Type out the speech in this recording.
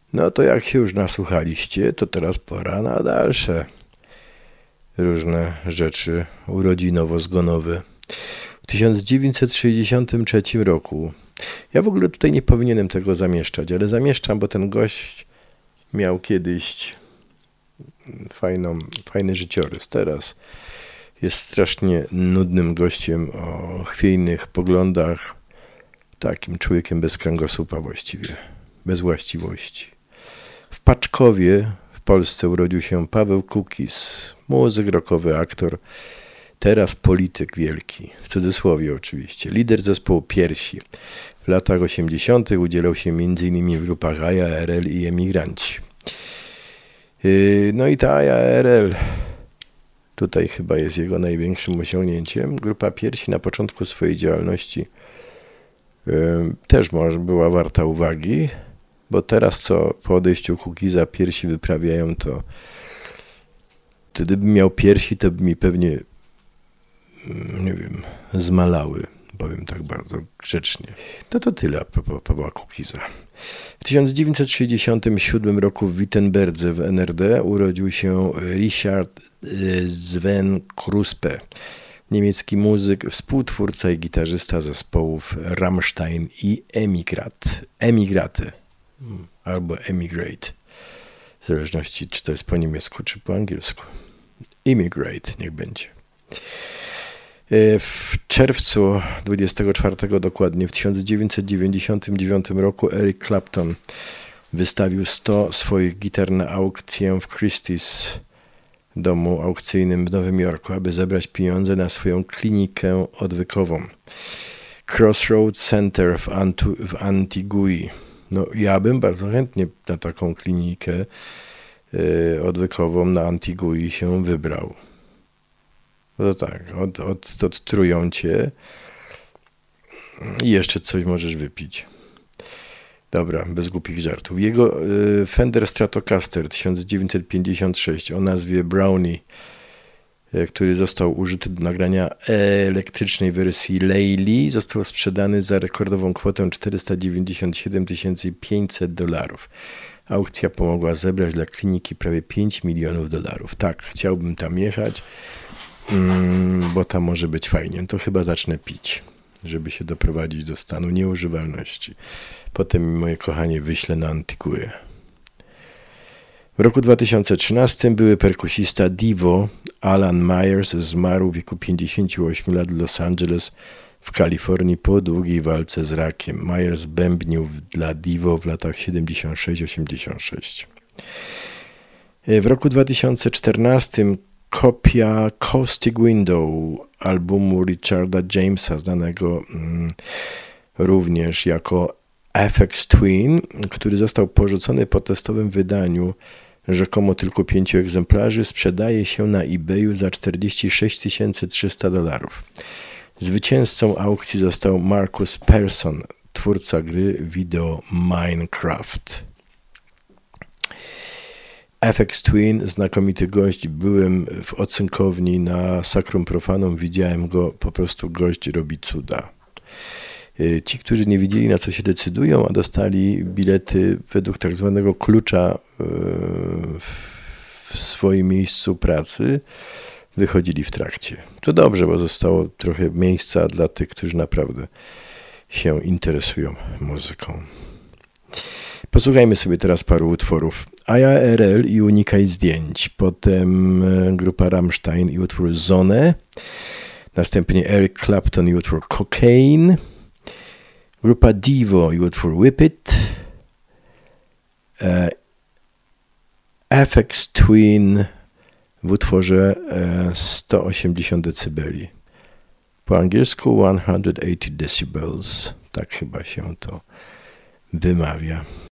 No to jak się już nasłuchaliście, to teraz pora na dalsze różne rzeczy urodzinowo-zgonowe. W 1963 roku, ja w ogóle tutaj nie powinienem tego zamieszczać, ale zamieszczam, bo ten gość miał kiedyś fajny życiorys. Teraz jest strasznie nudnym gościem o chwiejnych poglądach, takim człowiekiem bez kręgosłupa właściwie, bez właściwości. W Paczkowie w Polsce urodził się Paweł Kukis, muzyk rockowy, aktor, teraz polityk wielki, w cudzysłowie oczywiście, lider zespołu Piersi. W latach 80. udzielał się m.in. w grupach ARL i Emigranci. No i ta ARL tutaj chyba jest jego największym osiągnięciem. Grupa Piersi na początku swojej działalności też była warta uwagi, bo teraz co po odejściu Kukiza Piersi wyprawiają, to gdybym miał piersi, to by mi pewnie, nie wiem, zmalały, powiem tak bardzo grzecznie. No to tyle a propos Pawła Kukiza. W 1967 roku w Wittenberdze w NRD urodził się Richard Sven Kruspe, niemiecki muzyk, współtwórca i gitarzysta zespołów Rammstein i Emigrate albo Emigrate, w zależności czy to jest po niemiecku czy po angielsku. Immigrate niech będzie. W czerwcu 24 dokładnie w 1999 roku Eric Clapton wystawił 100 swoich gitar na aukcję w Christie's, domu aukcyjnym w Nowym Jorku, aby zebrać pieniądze na swoją klinikę odwykową. Crossroads Center w Antigui. No, ja bym bardzo chętnie na taką klinikę odwykową na Antigui się wybrał. No tak, odtrują cię i jeszcze coś możesz wypić. Dobra, bez głupich żartów. Jego Fender Stratocaster 1956 o nazwie Brownie, który został użyty do nagrania elektrycznej wersji Laylee, został sprzedany za rekordową kwotę $497 500. Aukcja pomogła zebrać dla kliniki prawie $5 milionów. Tak, chciałbym tam jechać, bo tam może być fajnie. To chyba zacznę pić, żeby się doprowadzić do stanu nieużywalności. Potem moje kochanie wyślę na Antiguę. W roku 2013 były perkusista Divo Alan Myers zmarł w wieku 58 lat w Los Angeles w Kalifornii po długiej walce z rakiem. Myers bębnił dla Divo w latach 76-86. W roku 2014 kopia Caustic Window albumu Richarda Jamesa, znanego również jako Aphex Twin, który został porzucony po testowym wydaniu rzekomo tylko 5 egzemplarzy, sprzedaje się na eBayu za $46 300. Zwycięzcą aukcji został Marcus Persson, twórca gry wideo Minecraft. Aphex Twin, znakomity gość, byłem w Ocynkowni na Sacrum Profanum, widziałem go, po prostu gość robi cuda. Ci, którzy nie wiedzieli, na co się decydują, a dostali bilety według tak zwanego klucza w swoim miejscu pracy, wychodzili w trakcie. To dobrze, bo zostało trochę miejsca dla tych, którzy naprawdę się interesują muzyką. Posłuchajmy sobie teraz paru utworów. ARL i Unikaj zdjęć, potem grupa Rammstein i utwór Zone, następnie Eric Clapton i utwór Cocaine, grupa Divo i utwór Whip It, Aphex Twin w utworze 180 dB. Po angielsku 180 decibels. Tak chyba się to wymawia.